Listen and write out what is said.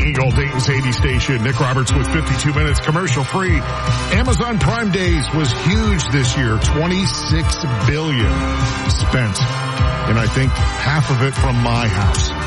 Eagle, Dayton's 80 station. Nick Roberts with 52 minutes commercial free. Amazon Prime Days was huge this year. $26 billion spent. And I think half of it from my house.